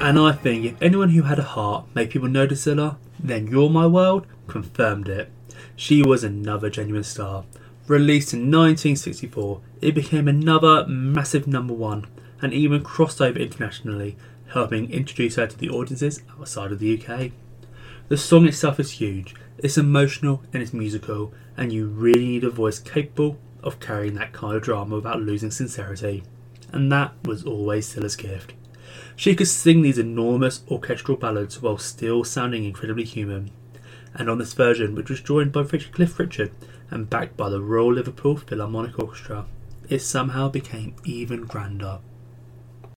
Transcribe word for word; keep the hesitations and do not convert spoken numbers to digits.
And I think if anyone who had a heart made people notice Zilla, then You're My World confirmed it. She was another genuine star. Released in nineteen sixty-four, it became another massive number one and even crossed over internationally, helping introduce her to the audiences outside of the U K. The song itself is huge, it's emotional and it's musical, and you really need a voice capable of carrying that kind of drama without losing sincerity. And that was always Zilla's gift. She could sing these enormous orchestral ballads while still sounding incredibly human. And on this version, which was joined by Cliff Richard and backed by the Royal Liverpool Philharmonic Orchestra, it somehow became even grander.